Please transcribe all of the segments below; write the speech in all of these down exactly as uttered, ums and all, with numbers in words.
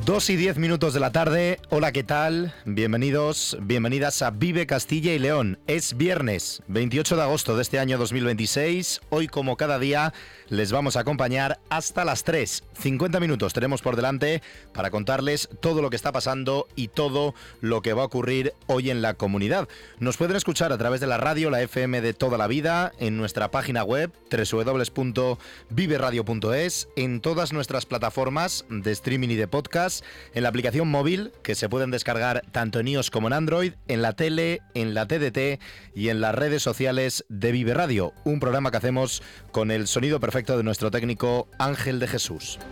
Dos y diez minutos de la tarde. Hola, ¿qué tal? Bienvenidos, bienvenidas a Vive Castilla y León. Es viernes, veintiocho de agosto de este año dos mil veintiséis. Hoy, como cada día, les vamos a acompañar hasta las tres. cincuenta minutos tenemos por delante para contarles todo lo que está pasando y todo lo que va a ocurrir hoy en la comunidad. Nos pueden escuchar a través de la radio, la F M de toda la vida, en nuestra página web doble u doble u doble u punto vive radio punto es, en todas nuestras plataformas de streaming y de podcast, en la aplicación móvil que se pueden descargar tanto en iOS como en Android, en la tele, en la T D T y en las redes sociales de Vive Radio, un programa que hacemos con el sonido perfecto de nuestro técnico Ángel de Jesús.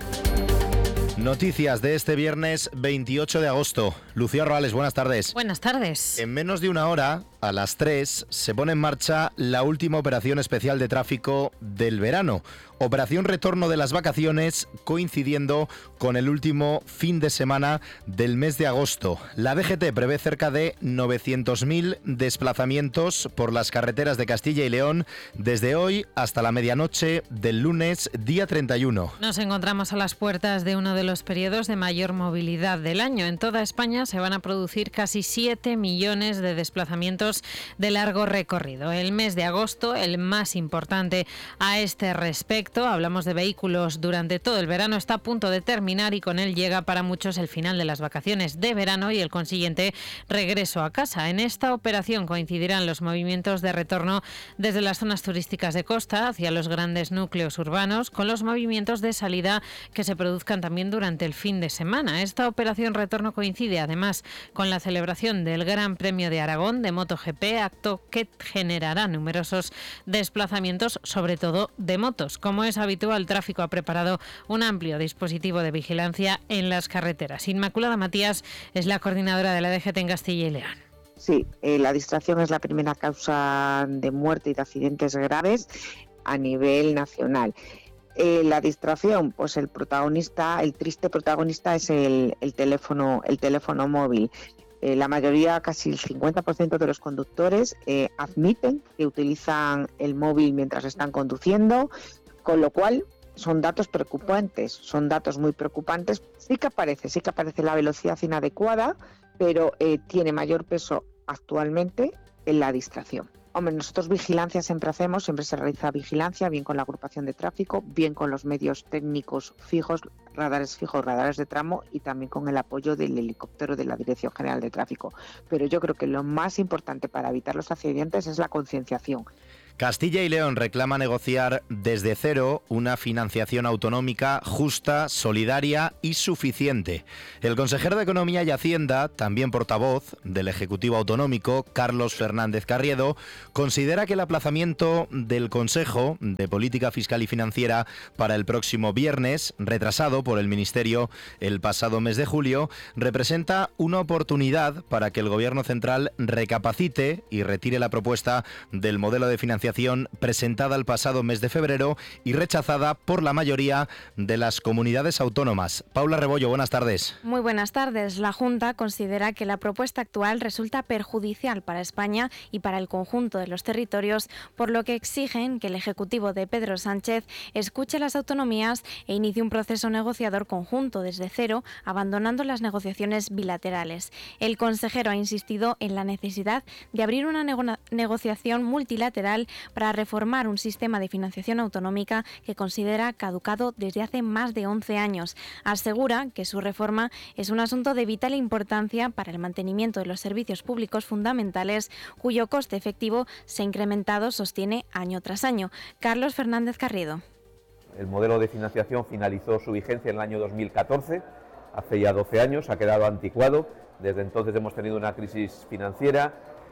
Noticias de este viernes veintiocho de agosto. Lucía Roales, buenas tardes. Buenas tardes. En menos de una hora, a las tres, se pone en marcha la última operación especial de tráfico del verano. Operación retorno de las vacaciones, coincidiendo con el último fin de semana del mes de agosto. La D G T prevé cerca de novecientos mil desplazamientos por las carreteras de Castilla y León desde hoy hasta la medianoche del lunes, día treinta y uno. Nos encontramos a las puertas de uno de los periodos de mayor movilidad del año. En toda España se van a producir casi siete millones de desplazamientos de largo recorrido. El mes de agosto, el más importante a este respecto, hablamos de vehículos durante todo el verano, está a punto de terminar y con él llega para muchos el final de las vacaciones de verano y el consiguiente regreso a casa. En esta operación coincidirán los movimientos de retorno desde las zonas turísticas de costa hacia los grandes núcleos urbanos, con los movimientos de salida que se produzcan también durante el fin de semana. Esta operación retorno coincide además con la celebración del Gran Premio de Aragón de MotoGP, acto que generará numerosos desplazamientos, sobre todo de motos. Como es habitual, el tráfico ha preparado un amplio dispositivo de vigilancia en las carreteras. Inmaculada Matías es la coordinadora de la D G T en Castilla y León. Sí, eh, la distracción es la primera causa de muerte y de accidentes graves a nivel nacional. Eh, la distracción, pues el protagonista, el triste protagonista es el, el teléfono, el teléfono móvil. Eh, la mayoría, casi el cincuenta por ciento de los conductores eh, admiten que utilizan el móvil mientras están conduciendo, con lo cual son datos preocupantes, son datos muy preocupantes. Sí que aparece, sí que aparece la velocidad inadecuada, pero eh, tiene mayor peso actualmente en la distracción. Hombre, nosotros vigilancia siempre hacemos, siempre se realiza vigilancia, bien con la agrupación de tráfico, bien con los medios técnicos fijos, radares fijos, radares de tramo y también con el apoyo del helicóptero de la Dirección General de Tráfico. Pero yo creo que lo más importante para evitar los accidentes es la concienciación. Castilla y León reclama negociar desde cero una financiación autonómica justa, solidaria y suficiente. El consejero de Economía y Hacienda, también portavoz del Ejecutivo Autonómico, Carlos Fernández Carriedo, considera que el aplazamiento del Consejo de Política Fiscal y Financiera para el próximo viernes, retrasado por el Ministerio el pasado mes de julio, representa una oportunidad para que el Gobierno central recapacite y retire la propuesta del modelo de financiación presentada el pasado mes de febrero y rechazada por la mayoría de las comunidades autónomas. Paula Rebollo, buenas tardes. Muy buenas tardes. La Junta considera que la propuesta actual resulta perjudicial para España y para el conjunto de los territorios, por lo que exigen que el Ejecutivo de Pedro Sánchez escuche las autonomías e inicie un proceso negociador conjunto desde cero, abandonando las negociaciones bilaterales. El consejero ha insistido en la necesidad de abrir una nego- negociación multilateral para reformar un sistema de financiación autonómica que considera caducado desde hace más de once años. Asegura que su reforma es un asunto de vital importancia para el mantenimiento de los servicios públicos fundamentales, cuyo coste efectivo se ha incrementado, sostiene, año tras año. Carlos Fernández Carriedo. El modelo de financiación finalizó su vigencia en el año dos mil catorce, hace ya doce años, ha quedado anticuado. Desde entonces hemos tenido una crisis financiera,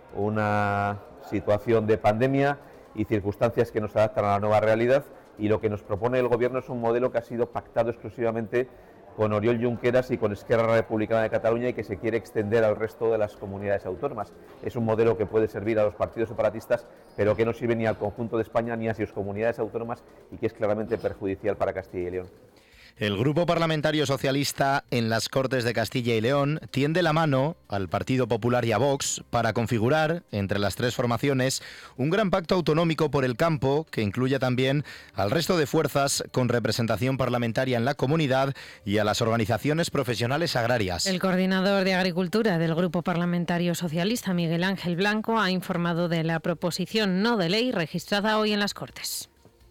una situación de pandemia y circunstancias que nos adaptan a la nueva realidad, y lo que nos propone el Gobierno es un modelo que ha sido pactado exclusivamente con Oriol Junqueras y con Esquerra Republicana de Cataluña y que se quiere extender al resto de las comunidades autónomas. Es un modelo que puede servir a los partidos separatistas, pero que no sirve ni al conjunto de España ni a sus comunidades autónomas y que es claramente perjudicial para Castilla y León. El Grupo Parlamentario Socialista en las Cortes de Castilla y León tiende la mano al Partido Popular y a Vox para configurar, entre las tres formaciones, un gran pacto autonómico por el campo que incluya también al resto de fuerzas con representación parlamentaria en la comunidad y a las organizaciones profesionales agrarias. El coordinador de Agricultura del Grupo Parlamentario Socialista, Miguel Ángel Blanco, ha informado de la proposición no de ley registrada hoy en las Cortes.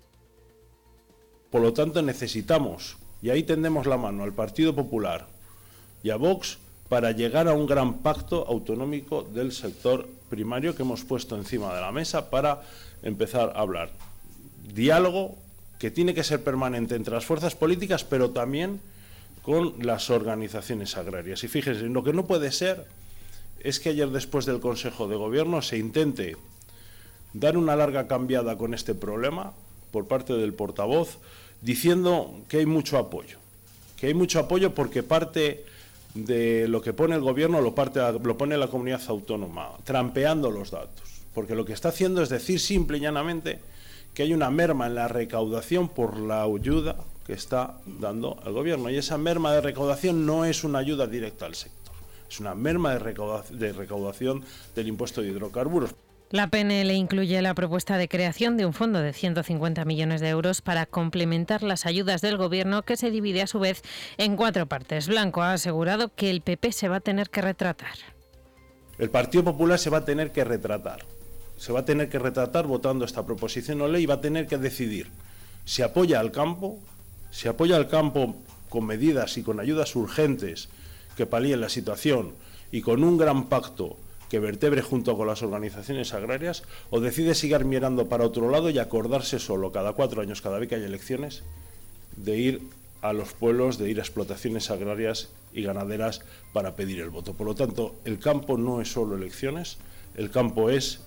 Por lo tanto, necesitamos, y ahí tendemos la mano al Partido Popular y a Vox, para llegar a un gran pacto autonómico del sector primario que hemos puesto encima de la mesa para empezar a hablar. Diálogo que tiene que ser permanente entre las fuerzas políticas, pero también con las organizaciones agrarias. Y fíjense, lo que no puede ser es que ayer, después del Consejo de Gobierno, se intente dar una larga cambiada con este problema por parte del portavoz, diciendo que hay mucho apoyo, que hay mucho apoyo porque parte de lo que pone el Gobierno lo, parte, lo pone la comunidad autónoma, trampeando los datos, porque lo que está haciendo es decir simple y llanamente que hay una merma en la recaudación por la ayuda que está dando el Gobierno, y esa merma de recaudación no es una ayuda directa al sector, es una merma de recaudación, de recaudación del impuesto de hidrocarburos. La P N L incluye la propuesta de creación de un fondo de ciento cincuenta millones de euros para complementar las ayudas del Gobierno, que se divide a su vez en cuatro partes. Blanco ha asegurado que el P P se va a tener que retratar. El Partido Popular se va a tener que retratar. Se va a tener que retratar votando esta proposición no ley y va a tener que decidir si apoya al campo, si apoya al campo con medidas y con ayudas urgentes que palíen la situación y con un gran pacto que vertebre junto con las organizaciones agrarias, o decide seguir mirando para otro lado y acordarse solo cada cuatro años, cada vez que hay elecciones, de ir a los pueblos, de ir a explotaciones agrarias y ganaderas para pedir el voto. Por lo tanto, el campo no es solo elecciones, el campo es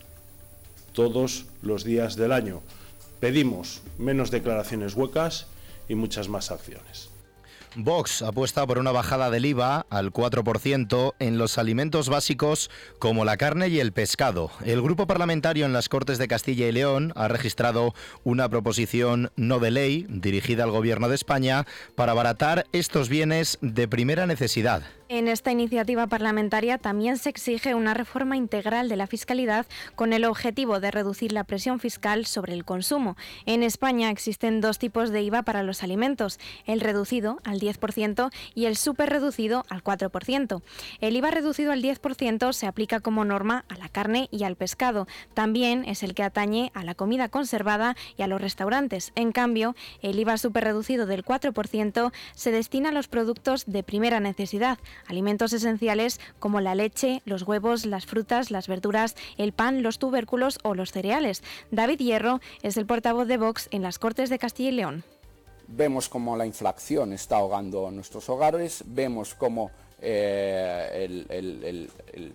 todos los días del año. Pedimos menos declaraciones huecas y muchas más acciones. Vox apuesta por una bajada del I V A al cuatro por ciento en los alimentos básicos como la carne y el pescado. El Grupo Parlamentario en las Cortes de Castilla y León ha registrado una proposición no de ley dirigida al Gobierno de España para abaratar estos bienes de primera necesidad. En esta iniciativa parlamentaria también se exige una reforma integral de la fiscalidad con el objetivo de reducir la presión fiscal sobre el consumo. En España existen dos tipos de I V A para los alimentos, el reducido al diez por ciento y el superreducido al cuatro por ciento. El I V A reducido al diez por ciento se aplica como norma a la carne y al pescado. También es el que atañe a la comida conservada y a los restaurantes. En cambio, el I V A superreducido del cuatro por ciento se destina a los productos de primera necesidad, alimentos esenciales como la leche, los huevos, las frutas, las verduras, el pan, los tubérculos o los cereales. David Hierro es el portavoz de Vox en las Cortes de Castilla y León. Vemos cómo la inflación está ahogando nuestros hogares, vemos cómo eh, el, el, el, el,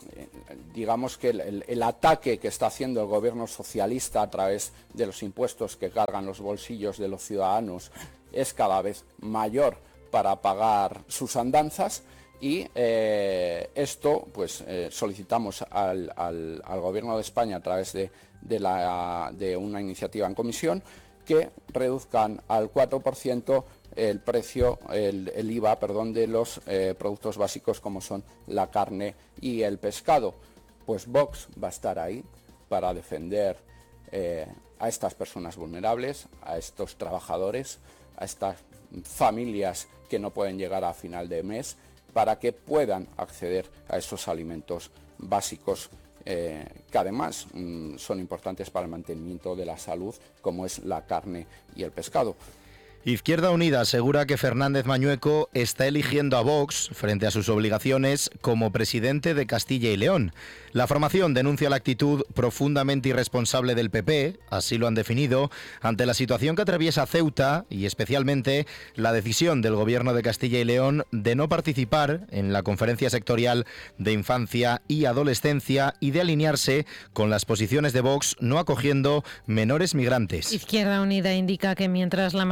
digamos que el, el ataque que está haciendo el gobierno socialista a través de los impuestos que cargan los bolsillos de los ciudadanos es cada vez mayor para pagar sus andanzas. Y eh, esto, pues eh, solicitamos al, al, al Gobierno de España a través de, de, la, de una iniciativa en comisión que reduzcan al cuatro por ciento el precio, el, el I V A, perdón, de los eh, productos básicos como son la carne y el pescado. Pues Vox va a estar ahí para defender eh, a estas personas vulnerables, a estos trabajadores, a estas familias que no pueden llegar a final de mes, para que puedan acceder a esos alimentos básicos eh, que además mmm, son importantes para el mantenimiento de la salud, como es la carne y el pescado. Izquierda Unida asegura que Fernández Mañueco está eligiendo a Vox frente a sus obligaciones como presidente de Castilla y León. La formación denuncia la actitud profundamente irresponsable del P P, así lo han definido, ante la situación que atraviesa Ceuta y especialmente la decisión del Gobierno de Castilla y León de no participar en la conferencia sectorial de infancia y adolescencia y de alinearse con las posiciones de Vox no acogiendo menores migrantes. Izquierda Unida indica que mientras la mayoría de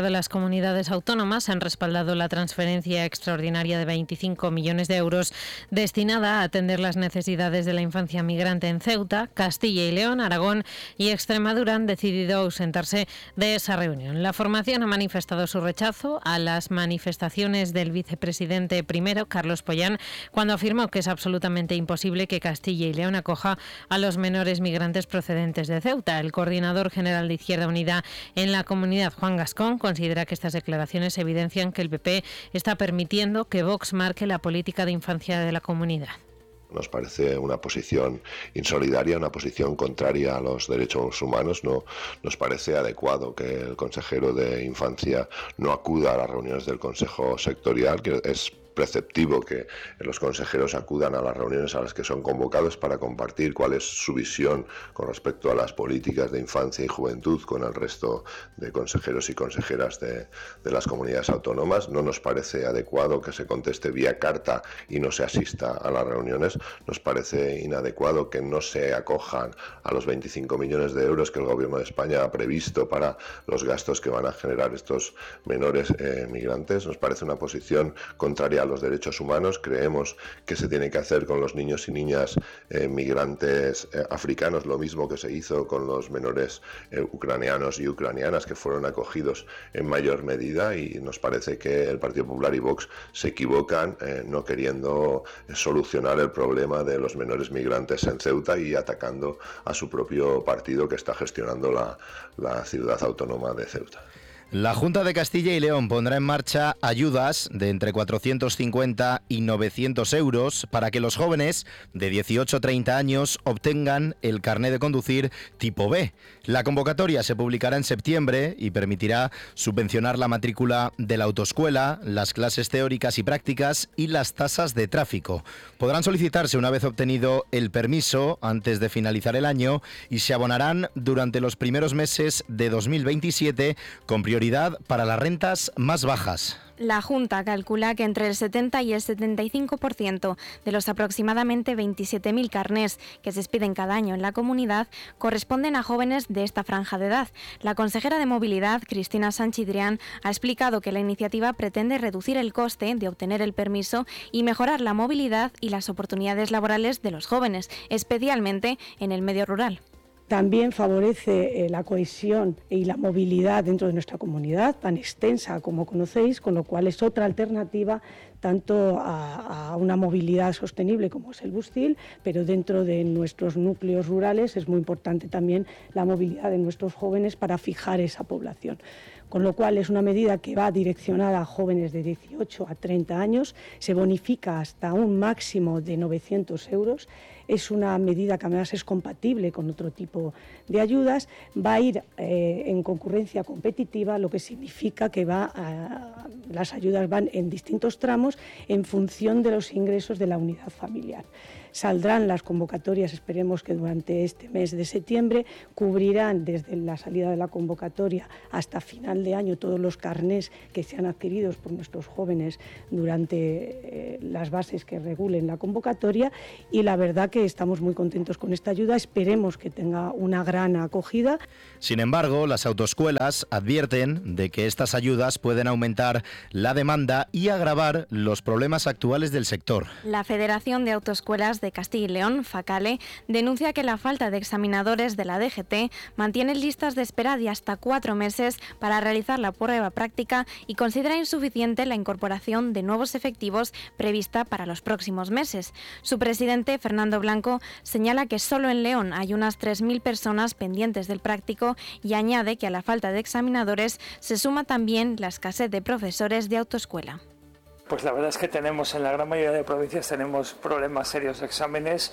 de las comunidades autónomas han respaldado la transferencia extraordinaria de veinticinco millones de euros destinada a atender las necesidades de la infancia migrante en Ceuta. Castilla y León, Aragón y Extremadura han decidido ausentarse de esa reunión. La formación ha manifestado su rechazo a las manifestaciones del vicepresidente primero, Carlos Pollán, cuando afirmó que es absolutamente imposible que Castilla y León acoja a los menores migrantes procedentes de Ceuta. El coordinador general de Izquierda Unida en la comunidad, Juan Gascón, considera que estas declaraciones evidencian que el P P está permitiendo que Vox marque la política de infancia de la comunidad. Nos parece una posición insolidaria, una posición contraria a los derechos humanos. No nos parece adecuado que el consejero de Infancia no acuda a las reuniones del Consejo Sectorial, que es preceptivo que los consejeros acudan a las reuniones a las que son convocados para compartir cuál es su visión con respecto a las políticas de infancia y juventud con el resto de consejeros y consejeras de, de las comunidades autónomas. No nos parece adecuado que se conteste vía carta y no se asista a las reuniones. Nos parece inadecuado que no se acojan a los veinticinco millones de euros que el Gobierno de España ha previsto para los gastos que van a generar estos menores eh, migrantes. Nos parece una posición contraria a los derechos humanos. Creemos que se tiene que hacer con los niños y niñas eh, migrantes eh, africanos lo mismo que se hizo con los menores eh, ucranianos y ucranianas que fueron acogidos en mayor medida, y nos parece que el Partido Popular y Vox se equivocan eh, no queriendo eh, solucionar el problema de los menores migrantes en Ceuta y atacando a su propio partido que está gestionando la, la ciudad autónoma de Ceuta. La Junta de Castilla y León pondrá en marcha ayudas de entre cuatrocientos cincuenta y novecientos euros para que los jóvenes de dieciocho a treinta años obtengan el carné de conducir tipo B. La convocatoria se publicará en septiembre y permitirá subvencionar la matrícula de la autoescuela, las clases teóricas y prácticas y las tasas de tráfico. Podrán solicitarse una vez obtenido el permiso antes de finalizar el año y se abonarán durante los primeros meses de dos mil veintisiete con prioridad para las rentas más bajas. La Junta calcula que entre el setenta y el setenta y cinco por ciento de los aproximadamente veintisiete mil carnés que se expiden cada año en la comunidad corresponden a jóvenes de esta franja de edad. La consejera de Movilidad, Cristina Sanchis Drián, ha explicado que la iniciativa pretende reducir el coste de obtener el permiso y mejorar la movilidad y las oportunidades laborales de los jóvenes, especialmente en el medio rural. También favorece eh, la cohesión y la movilidad dentro de nuestra comunidad, tan extensa como conocéis, con lo cual es otra alternativa tanto a, a una movilidad sostenible como es el Bustil, pero dentro de nuestros núcleos rurales es muy importante también la movilidad de nuestros jóvenes para fijar esa población. Con lo cual es una medida que va direccionada a jóvenes de dieciocho a treinta años, se bonifica hasta un máximo de novecientos euros, es una medida que además es compatible con otro tipo de ayudas, va a ir eh, en concurrencia competitiva, lo que significa que va a, las ayudas van en distintos tramos en función de los ingresos de la unidad familiar. Saldrán las convocatorias, esperemos que durante este mes de septiembre, cubrirán desde la salida de la convocatoria hasta final de año todos los carnés que sean adquiridos por nuestros jóvenes durante eh, las bases que regulen la convocatoria, y la verdad que estamos muy contentos con esta ayuda, esperemos que tenga una gran acogida. Sin embargo, las autoescuelas advierten de que estas ayudas pueden aumentar la demanda y agravar los problemas actuales del sector. La Federación de Autoescuelas de Castilla y León, FACALE, denuncia que la falta de examinadores de la D G T mantiene listas de espera de hasta cuatro meses para realizar la prueba práctica y considera insuficiente la incorporación de nuevos efectivos prevista para los próximos meses. Su presidente, Fernando Blanco, señala que solo en León hay unas tres mil personas pendientes del práctico y añade que a la falta de examinadores se suma también la escasez de profesores de autoescuela. Pues la verdad es que tenemos, en la gran mayoría de provincias tenemos problemas serios de exámenes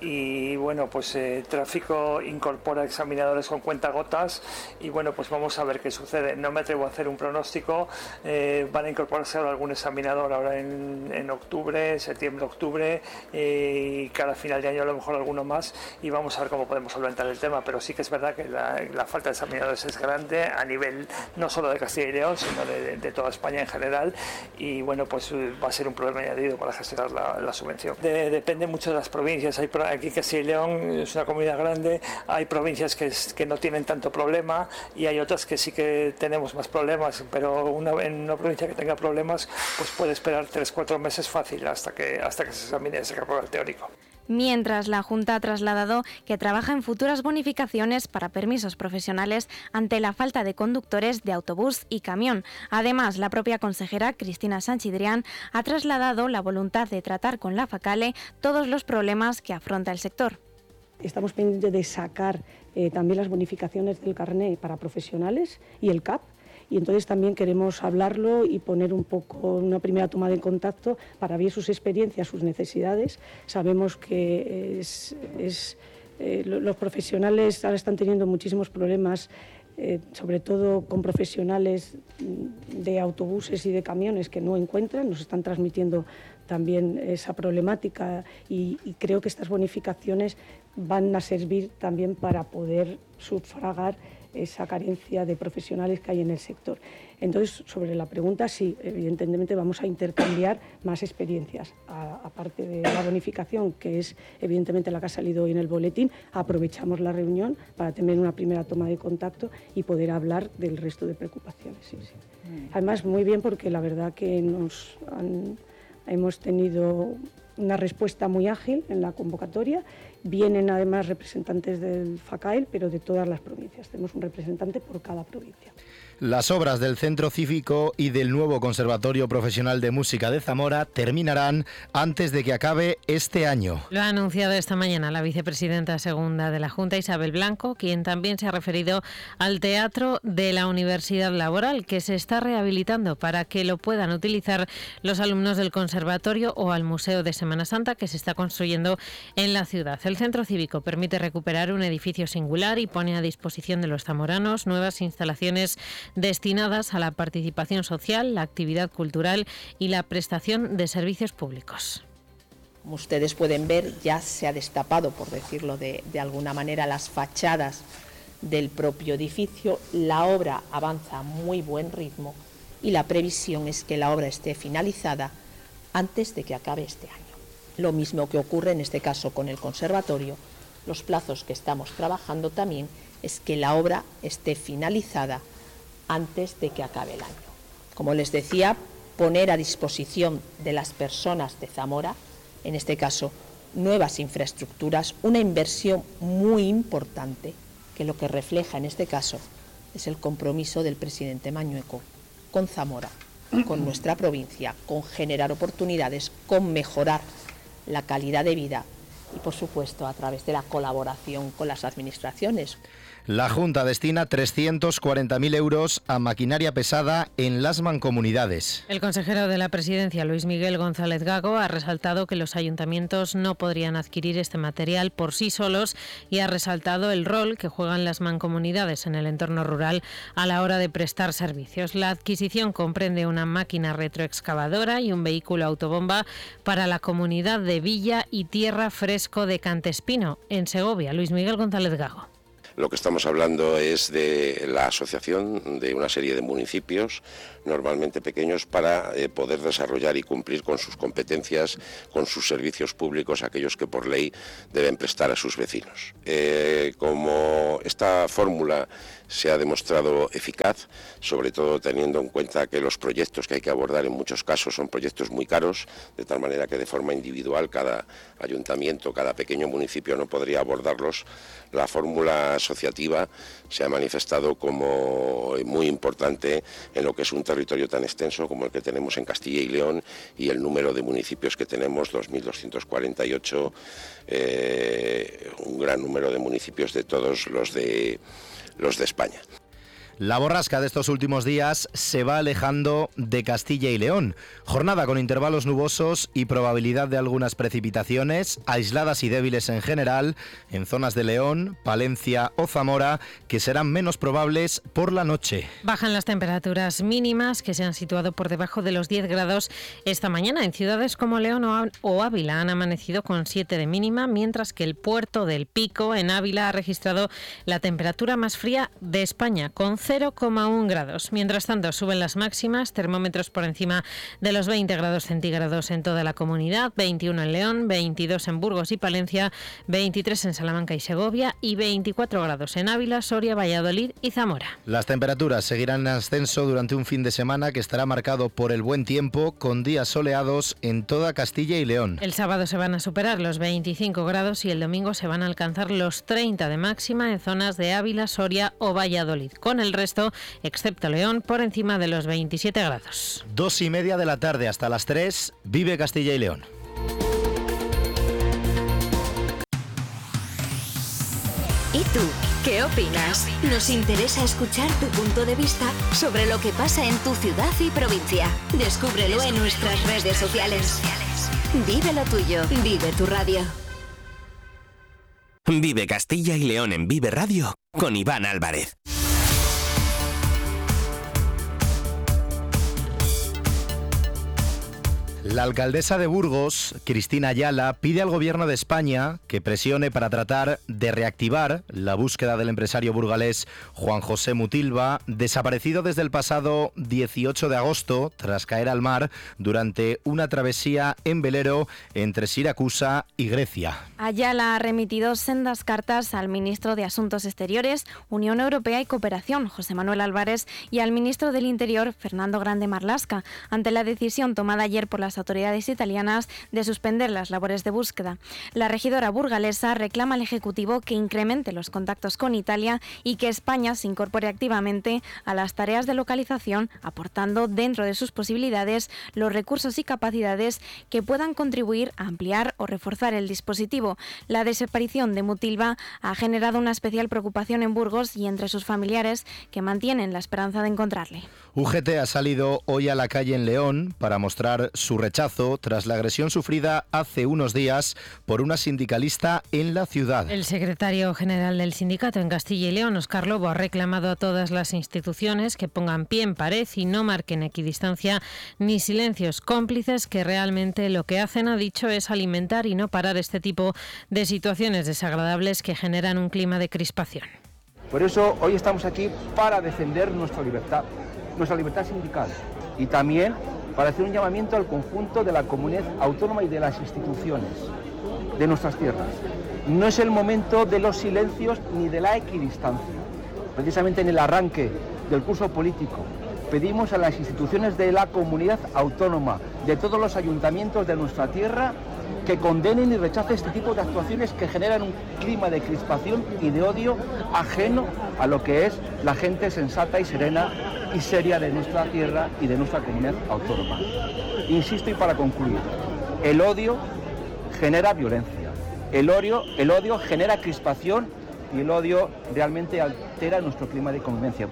y bueno, pues eh, Tráfico incorpora examinadores con cuentagotas y bueno, pues vamos a ver qué sucede. No me atrevo a hacer un pronóstico, eh, van a incorporarse ahora algún examinador ahora en, en octubre, septiembre, octubre eh, y cada final de año a lo mejor alguno más y vamos a ver cómo podemos solventar el tema, pero sí que es verdad que la, la falta de examinadores es grande a nivel no solo de Castilla y León, sino de, de, de toda España en general y bueno, pues pues va a ser un problema añadido para gestionar la, la subvención. De, depende mucho de las provincias. Hay, aquí Castilla y León es una comunidad grande, hay provincias que, que no tienen tanto problema y hay otras que sí que tenemos más problemas, pero una, en una provincia que tenga problemas pues puede esperar tres cuatro meses fácil hasta que, hasta que se examine ese prueba el teórico. Mientras, la Junta ha trasladado que trabaja en futuras bonificaciones para permisos profesionales ante la falta de conductores de autobús y camión. Además, la propia consejera Cristina Sanchidrián ha trasladado la voluntad de tratar con la FACALE todos los problemas que afronta el sector. Estamos pendientes de sacar eh, también las bonificaciones del carné para profesionales y el C A P. Y entonces también queremos hablarlo y poner un poco una primera toma de contacto para ver sus experiencias, sus necesidades. Sabemos que es, es, eh, los profesionales ahora están teniendo muchísimos problemas, eh, sobre todo con profesionales de autobuses y de camiones que no encuentran, nos están transmitiendo también esa problemática y, y creo que estas bonificaciones van a servir también para poder sufragar esa carencia de profesionales que hay en el sector. Entonces, sobre la pregunta, sí, evidentemente vamos a intercambiar más experiencias. A, aparte de la bonificación, que es evidentemente la que ha salido hoy en el boletín, aprovechamos la reunión para tener una primera toma de contacto y poder hablar del resto de preocupaciones. Sí, sí. Además, muy bien, porque la verdad que nos han, hemos tenido una respuesta muy ágil en la convocatoria. Vienen además representantes del FACAEL, pero de todas las provincias. Tenemos un representante por cada provincia. Las obras del Centro Cívico y del nuevo Conservatorio Profesional de Música de Zamora terminarán antes de que acabe este año. Lo ha anunciado esta mañana la vicepresidenta segunda de la Junta, Isabel Blanco, quien también se ha referido al Teatro de la Universidad Laboral, que se está rehabilitando para que lo puedan utilizar los alumnos del conservatorio, o al Museo de Semana Santa, que se está construyendo en la ciudad. El Centro Cívico permite recuperar un edificio singular y pone a disposición de los zamoranos nuevas instalaciones destinadas a la participación social, la actividad cultural y la prestación de servicios públicos. Como ustedes pueden ver, ya se ha destapado, por decirlo de, de alguna manera, las fachadas del propio edificio. La obra avanza a muy buen ritmo y la previsión es que la obra esté finalizada antes de que acabe este año. Lo mismo que ocurre en este caso con el conservatorio. Los plazos que estamos trabajando también es que la obra esté finalizada antes de que acabe el año. Como les decía, poner a disposición de las personas de Zamora, en este caso, nuevas infraestructuras, una inversión muy importante, que lo que refleja en este caso es el compromiso del presidente Mañueco con Zamora, con nuestra provincia, con generar oportunidades, con mejorar la calidad de vida y, por supuesto, a través de la colaboración con las administraciones. La Junta destina trescientos cuarenta mil euros a maquinaria pesada en las mancomunidades. El consejero de la Presidencia, Luis Miguel González Gago, ha resaltado que los ayuntamientos no podrían adquirir este material por sí solos y ha resaltado el rol que juegan las mancomunidades en el entorno rural a la hora de prestar servicios. La adquisición comprende una máquina retroexcavadora y un vehículo autobomba para la comunidad de Villa y Tierra Fresco de Cantespino, en Segovia. Luis Miguel González Gago. Lo que estamos hablando es de la asociación de una serie de municipios, normalmente pequeños, para eh, poder desarrollar y cumplir con sus competencias, con sus servicios públicos, aquellos que por ley deben prestar a sus vecinos. Eh, como esta fórmula se ha demostrado eficaz, sobre todo teniendo en cuenta que los proyectos que hay que abordar en muchos casos son proyectos muy caros, de tal manera que de forma individual cada ayuntamiento, cada pequeño municipio no podría abordarlos, la fórmula asociativa se ha manifestado como muy importante en lo que es un territorio tan extenso como el que tenemos en Castilla y León y el número de municipios que tenemos, dos mil doscientos cuarenta y ocho, eh, un gran número de municipios de todos los de los de España. La borrasca de estos últimos días se va alejando de Castilla y León. Jornada con intervalos nubosos y probabilidad de algunas precipitaciones, aisladas y débiles en general, en zonas de León, Palencia o Zamora, que serán menos probables por la noche. Bajan las temperaturas mínimas, que se han situado por debajo de los diez grados esta mañana. En ciudades como León o Ávila han amanecido con siete de mínima, mientras que el puerto del Pico, en Ávila, ha registrado la temperatura más fría de España, con cero coma uno grados. Mientras tanto, suben las máximas, termómetros por encima de los veinte grados centígrados en toda la comunidad, veintiuno en León, veintidós en Burgos y Palencia, veintitrés en Salamanca y Segovia y veinticuatro grados en Ávila, Soria, Valladolid y Zamora. Las temperaturas seguirán en ascenso durante un fin de semana que estará marcado por el buen tiempo, con días soleados en toda Castilla y León. El sábado se van a superar los veinticinco grados y el domingo se van a alcanzar los treinta de máxima en zonas de Ávila, Soria o Valladolid, con el resto, excepto León, por encima de los veintisiete grados. Dos y media de la tarde hasta las tres, Vive Castilla y León. ¿Y tú? ¿Qué opinas? Nos interesa escuchar tu punto de vista sobre lo que pasa en tu ciudad y provincia. Descúbrelo en nuestras redes sociales. Vive lo tuyo, vive tu radio. Vive Castilla y León en Vive Radio con Iván Álvarez. La alcaldesa de Burgos, Cristina Ayala, pide al Gobierno de España que presione para tratar de reactivar la búsqueda del empresario burgalés Juan José Mutilva, desaparecido desde el pasado dieciocho de agosto tras caer al mar durante una travesía en velero entre Siracusa y Grecia. Ayala ha remitido sendas cartas al ministro de Asuntos Exteriores, Unión Europea y Cooperación, José Manuel Álvarez, y al ministro del Interior, Fernando Grande Marlaska, ante la decisión tomada ayer por las autoridades italianas de suspender las labores de búsqueda. La regidora burgalesa reclama al Ejecutivo que incremente los contactos con Italia y que España se incorpore activamente a las tareas de localización, aportando dentro de sus posibilidades los recursos y capacidades que puedan contribuir a ampliar o reforzar el dispositivo. La desaparición de Mutilva ha generado una especial preocupación en Burgos y entre sus familiares, que mantienen la esperanza de encontrarle. U G T ha salido hoy a la calle en León para mostrar su rechazo tras la agresión sufrida hace unos días por una sindicalista en la ciudad. El secretario general del sindicato en Castilla y León, Óscar Lobo, ha reclamado a todas las instituciones que pongan pie en pared y no marquen equidistancia ni silencios cómplices, que realmente lo que hacen, ha dicho, es alimentar y no parar este tipo de situaciones desagradables que generan un clima de crispación. Por eso hoy estamos aquí para defender nuestra libertad, nuestra libertad sindical, y también para hacer un llamamiento al conjunto de la comunidad autónoma y de las instituciones de nuestras tierras. No es el momento de los silencios ni de la equidistancia. Precisamente en el arranque del curso político pedimos a las instituciones de la comunidad autónoma, de todos los ayuntamientos de nuestra tierra, que condenen y rechacen este tipo de actuaciones que generan un clima de crispación y de odio ajeno a lo que es la gente sensata y serena y seria de nuestra tierra y de nuestra comunidad autónoma. Insisto, y para concluir, el odio genera violencia, el odio, el odio genera crispación y el odio realmente altera nuestro clima de convivencia.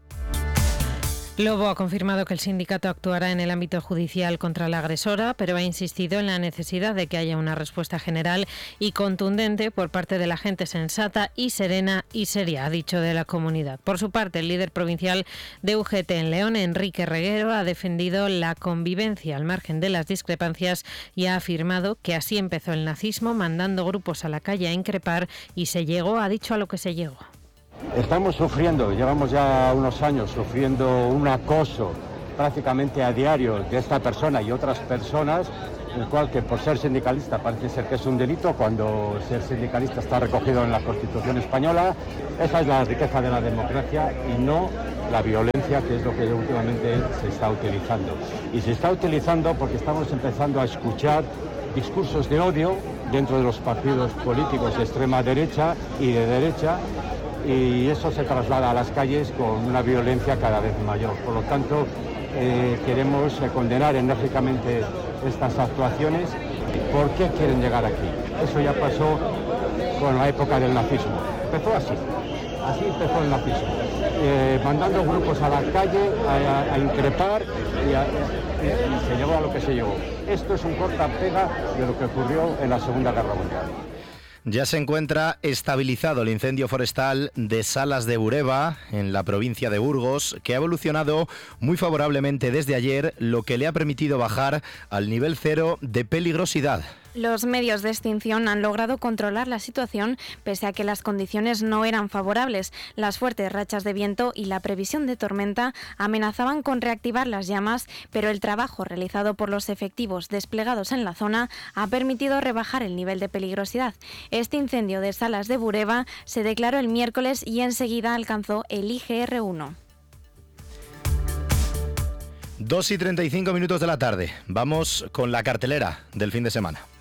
Lobo ha confirmado que el sindicato actuará en el ámbito judicial contra la agresora, pero ha insistido en la necesidad de que haya una respuesta general y contundente por parte de la gente sensata y serena y seria, ha dicho, de la comunidad. Por su parte, el líder provincial de U G T en León, Enrique Reguero, ha defendido la convivencia al margen de las discrepancias y ha afirmado que así empezó el nazismo, mandando grupos a la calle a increpar, y se llegó, ha dicho, a lo que se llegó. Estamos sufriendo, llevamos ya unos años sufriendo un acoso prácticamente a diario de esta persona y otras personas, el cual, que por ser sindicalista parece ser que es un delito, cuando ser sindicalista está recogido en la Constitución española. Esa es la riqueza de la democracia y no la violencia, que es lo que últimamente se está utilizando. Y se está utilizando porque estamos empezando a escuchar discursos de odio dentro de los partidos políticos de extrema derecha y de derecha, y eso se traslada a las calles con una violencia cada vez mayor. Por lo tanto, eh, queremos eh, condenar enérgicamente estas actuaciones. ¿Por qué quieren llegar aquí? Eso ya pasó con la época del nazismo. Empezó así, así empezó el nazismo, eh, mandando grupos a la calle a, a, a increpar y, a, y, y se llegó a lo que se llegó. Esto es un corta-pega de lo que ocurrió en la Segunda Guerra Mundial. Ya se encuentra estabilizado el incendio forestal de Salas de Bureba, en la provincia de Burgos, que ha evolucionado muy favorablemente desde ayer, lo que le ha permitido bajar al nivel cero de peligrosidad. Los medios de extinción han logrado controlar la situación pese a que las condiciones no eran favorables. Las fuertes rachas de viento y la previsión de tormenta amenazaban con reactivar las llamas, pero el trabajo realizado por los efectivos desplegados en la zona ha permitido rebajar el nivel de peligrosidad. Este incendio de Salas de Bureba se declaró el miércoles y enseguida alcanzó el I G R uno. dos y treinta y cinco minutos de la tarde. Vamos con la cartelera del fin de semana.